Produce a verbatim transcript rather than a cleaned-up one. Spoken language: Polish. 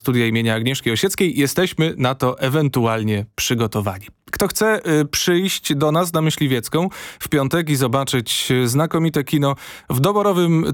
studia imienia Agnieszki Osieckiej. Jesteśmy na to ewentualnie przygotowani. Kto chce y, przyjść do nas na Myśliwiecką w piątek i zobaczyć znakomite kino w doborowym